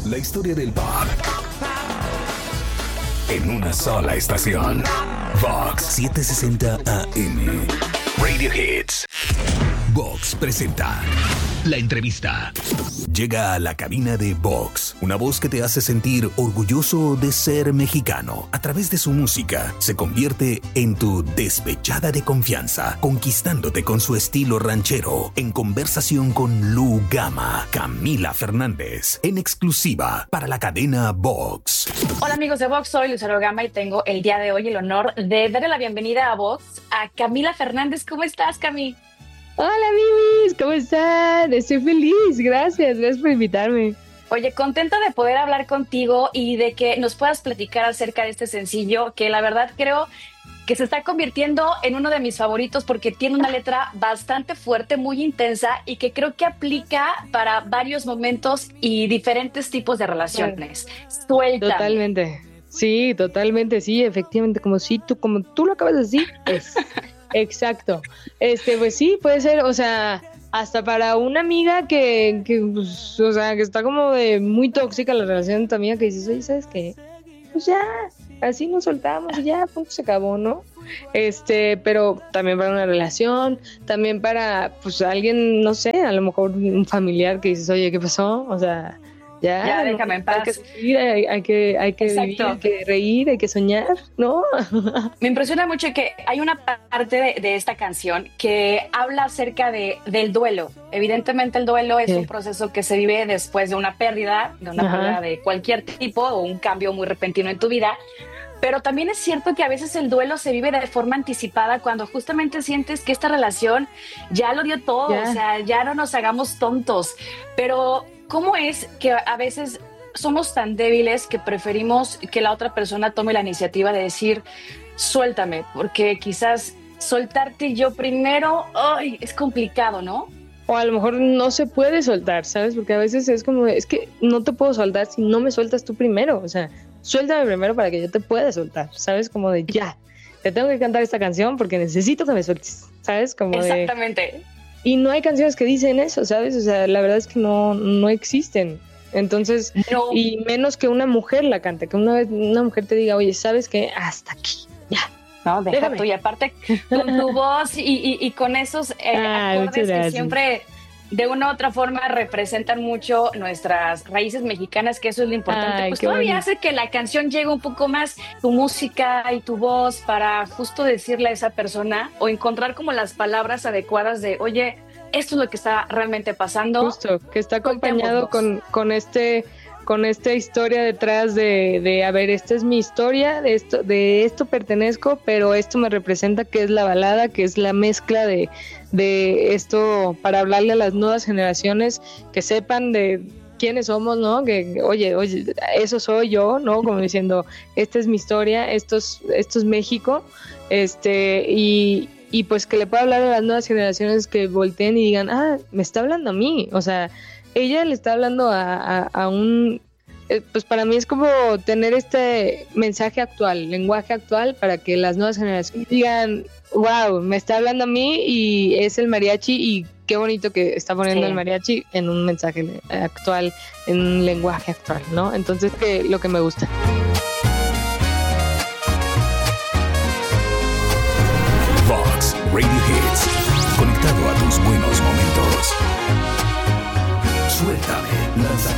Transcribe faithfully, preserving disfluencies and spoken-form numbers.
La historia del pop en una sola estación. Vox setecientos sesenta A M. Radio Hits. Vox presenta la entrevista. Llega a la cabina de Vox, una voz que te hace sentir orgulloso de ser mexicano. A través de su música, se convierte en tu despechada de confianza, conquistándote con su estilo ranchero. En conversación con Lu Gama, Camila Fernández, en exclusiva para la cadena Vox. Hola amigos de Vox, soy Lucero Gama y tengo el día de hoy el honor de darle la bienvenida a Vox a Camila Fernández. ¿Cómo estás, Cami? Hola, Bibis, ¿cómo están? Estoy feliz, gracias, gracias por invitarme. Oye, contenta de poder hablar contigo y de que nos puedas platicar acerca de este sencillo que la verdad creo que se está convirtiendo en uno de mis favoritos porque tiene una letra bastante fuerte, muy intensa y que creo que aplica para varios momentos y diferentes tipos de relaciones. Suéltame. Totalmente, sí, totalmente, sí, efectivamente, como si tú, como tú lo acabas de decir, es... Exacto, este, pues sí, puede ser, o sea, hasta para una amiga que, que pues, o sea, que está como de muy tóxica la relación de tu amiga que dices, oye, ¿sabes qué? Pues ya, así nos soltamos y ya, punto, se acabó, ¿no? Este, pero también para una relación, también para, pues, alguien, no sé, a lo mejor un familiar que dices, oye, ¿qué pasó? O sea... Ya, ya déjame no, en paz. Hay que seguir, hay, hay que, hay que vivir, hay que reír, hay que soñar, ¿no? Me impresiona mucho que hay una parte de, de esta canción que habla acerca de, del duelo. Evidentemente el duelo es sí. un proceso que se vive después de una pérdida, de una Ajá. pérdida de cualquier tipo o un cambio muy repentino en tu vida. Pero también es cierto que a veces el duelo se vive de forma anticipada cuando justamente sientes que esta relación ya lo dio todo, ya. o sea, ya no nos hagamos tontos. Pero ¿cómo es que a veces somos tan débiles que preferimos que la otra persona tome la iniciativa de decir, suéltame? Porque quizás soltarte yo primero, ay, es complicado, ¿no? O a lo mejor no se puede soltar, ¿sabes? Porque a veces es como, es que no te puedo soltar si no me sueltas tú primero, o sea, suéltame primero para que yo te pueda soltar, ¿sabes? Como de ya, te tengo que cantar esta canción porque necesito que me sueltes, ¿sabes? Como Exactamente. De... Y no hay canciones que dicen eso, ¿sabes? O sea, la verdad es que no, no existen. Entonces, no. Y menos que una mujer la cante, que una vez una mujer te diga, oye, ¿sabes qué? Hasta aquí, ya. No, deja Déjame. tú. Y aparte, con tu voz y, y, y con esos eh, ah, acordes que siempre, de una u otra forma, representan mucho nuestras raíces mexicanas, que eso es lo importante. Ay, pues todavía bonito. Hace que la canción llegue un poco más, tu música y tu voz, para justo decirle a esa persona o encontrar como las palabras adecuadas de, oye, esto es lo que está realmente pasando. Justo, que está acompañado con, con este... con esta historia detrás de, de, a ver, esta es mi historia, de esto, de esto pertenezco, pero esto me representa, que es la balada, que es la mezcla de, de esto, para hablarle a las nuevas generaciones, que sepan de quiénes somos, ¿no? Que, oye, oye, eso soy yo, ¿no? Como diciendo, esta es mi historia, esto es, esto es México, este, y, y pues que le pueda hablar a las nuevas generaciones que volteen y digan, ah, me está hablando a mí, o sea, ella le está hablando a, a, a un, eh, pues para mí es como tener este mensaje actual, lenguaje actual, para que las nuevas generaciones digan, wow, me está hablando a mí y es el mariachi y qué bonito que está poniendo sí. el mariachi en un mensaje actual, en un lenguaje actual, ¿no? Entonces, que lo que me gusta. Vox Radio Hits, conectado a tus buenos momentos. Suéltame, lanza